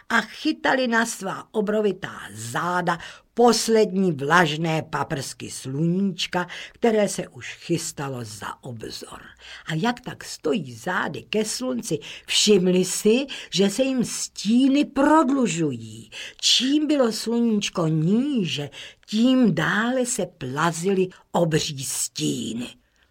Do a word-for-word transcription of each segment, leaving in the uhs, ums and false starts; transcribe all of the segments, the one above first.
a chytali na svá obrovitá záda poslední vlažné paprsky sluníčka, které se už chystalo za obzor. A jak tak stojí zády ke slunci, všimli si, že se jim stíny prodlužují. Čím bylo sluníčko níže, tím dále se plazily obří stíny.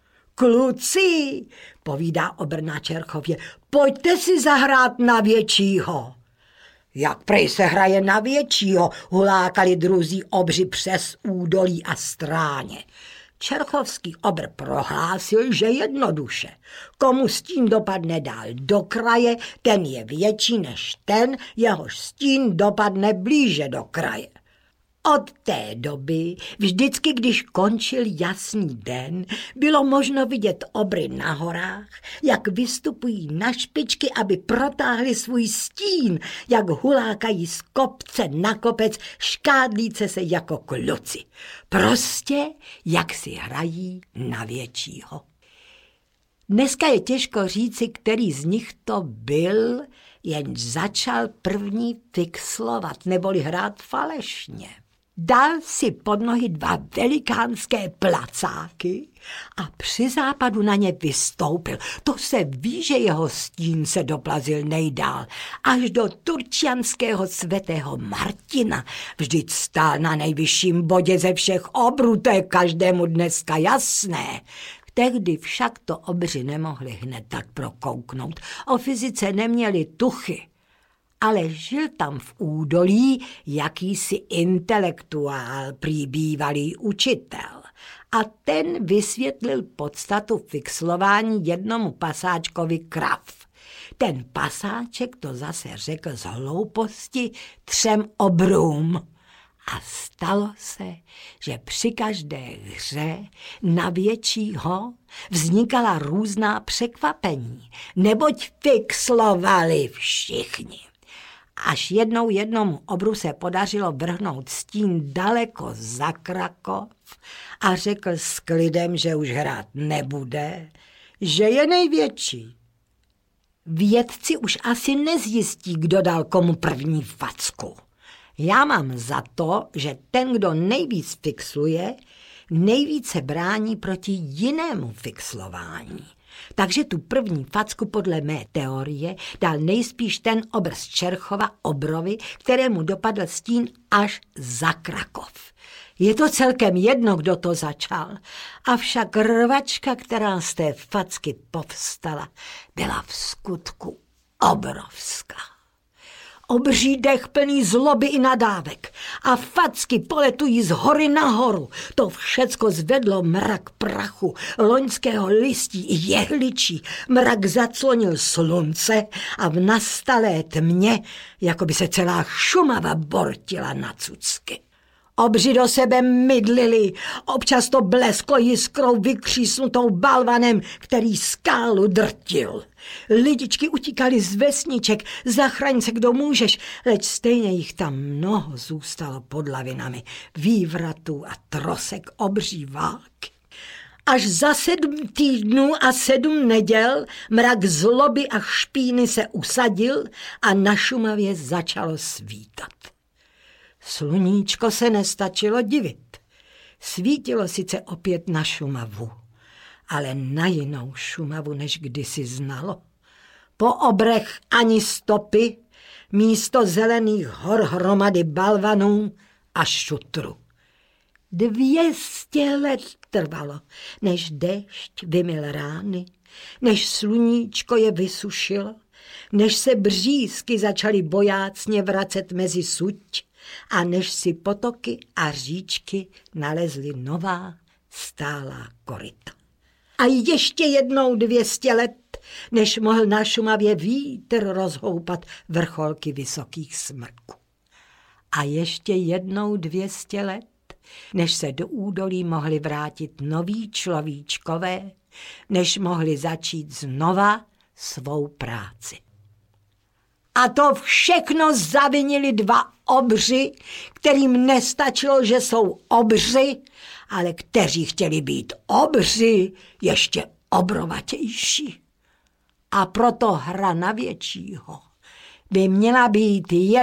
Kluci, povídá obr na Čerchově, pojďte si zahrát na většího. Jak prej se hraje na většího, hulákali druzí obři přes údolí a stráně. Čerchovský obr prohlásil, že jednoduše. Komu stín dopadne dál do kraje, ten je větší než ten, jehož stín dopadne blíže do kraje. Od té doby, vždycky, když končil jasný den, bylo možno vidět obry na horách, jak vystupují na špičky, aby protáhli svůj stín, jak hulákají z kopce na kopec, škádlíce se jako kluci. Prostě, jak si hrají na většího. Dneska je těžko říci, který z nich to byl, jenž začal první fixlovat, neboli hrát falešně. Dal si pod nohy dva velikánské placáky a při západu na ně vystoupil. To se ví, že jeho stín se doplazil nejdál, až do turčianského svatého Martina. Vždyť stál na nejvyšším bodě ze všech obrů, to je každému dneska jasné. Tehdy však to obři nemohli hned tak prokouknout. O fyzice neměli tuchy. Ale žil tam v údolí jakýsi intelektuál, prý bývalý učitel. A ten vysvětlil podstatu fixlování jednomu pasáčkovi krav. Ten pasáček to zase řekl z hlouposti třem obrům. A stalo se, že při každé hře na většího vznikala různá překvapení, neboť fixlovali všichni. Až jednou jednomu obru se podařilo vrhnout stín daleko za Krakov a řekl s klidem, že už hrát nebude, že je největší. Vědci už asi nezjistí, kdo dal komu první facku. Já mám za to, že ten, kdo nejvíc fixluje, nejvíce brání proti jinému fixlování. Takže tu první facku podle mé teorie dal nejspíš ten obr z Čerchova obrovi, kterému dopadl stín až za Krakov. Je to celkem jedno, kdo to začal, avšak rvačka, která z té facky povstala, byla v skutku obrovská. Obří dech plný zloby i nadávek a facky poletují z hory nahoru. To všecko zvedlo mrak prachu, loňského listí i jehličí. Mrak zaclonil slunce a v nastalé tmě, jako by se celá Šumava bortila na cucky. Obři do sebe mydlili, občas to blesklo jiskrou vykřísnutou balvanem, který skálu drtil. Lidičky utíkali z vesniček, zachraň se, kdo můžeš, leč stejně jich tam mnoho zůstalo pod lavinami, vývratů a trosek obří války. Až za sedm týdnů a sedm neděl mrak zloby a špíny se usadil a na Šumavě začalo svítat. Sluníčko se nestačilo divit. Svítilo sice opět na Šumavu, ale na jinou Šumavu, než kdysi znalo. Po obrech ani stopy, místo zelených hor hromady balvanů a šutru. Dvě stě let trvalo, než déšť vymyl rány, než sluníčko je vysušilo, než se břízky začaly bojácně vracet mezi suť, a než si potoky a říčky nalezly nová stálá koryta. A ještě jednou dvě stě let, než mohl na Šumavě vítr rozhoupat vrcholky vysokých smrků. A ještě jednou dvě stě let, než se do údolí mohli vrátit noví človíčkové, než mohli začít znova svou práci. A to všechno zavinili dva obři, kterým nestačilo, že jsou obři, ale kteří chtěli být obři ještě obrovatější. A proto hra na většího by měla být jen